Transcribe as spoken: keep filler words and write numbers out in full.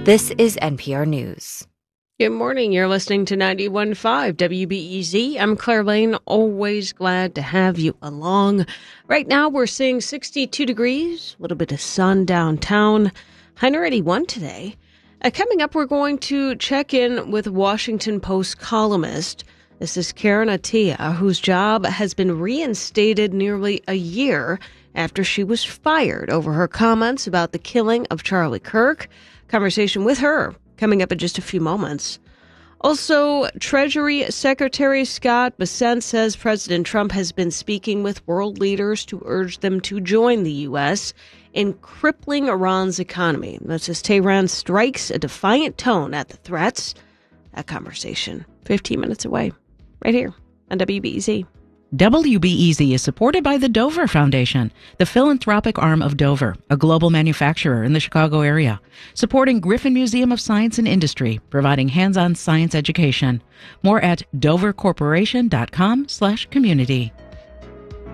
This is N P R News. Good morning. You're listening to ninety-one point five W B E Z. I'm Claire Lane. Always glad to have you along. Right now, we're seeing sixty-two degrees, a little bit of sun downtown. High near eighty-one today. Uh, coming up, we're going to check in with Washington Post columnist. This is Karen Attiah, whose job has been reinstated nearly a year after she was fired over her comments about the killing of Charlie Kirk. Conversation with her coming up in just a few moments. Also, Treasury Secretary Scott Bessent says President Trump has been speaking with world leaders to urge them to join the U S in crippling Iran's economy. That's as Tehran strikes a defiant tone at the threats. That conversation, fifteen minutes away, right here on W B E Z. W B E Z is supported by the Dover Foundation, the philanthropic arm of Dover, a global manufacturer in the Chicago area, supporting Griffin Museum of Science and Industry, providing hands-on science education. More at dovercorporation.com slash community.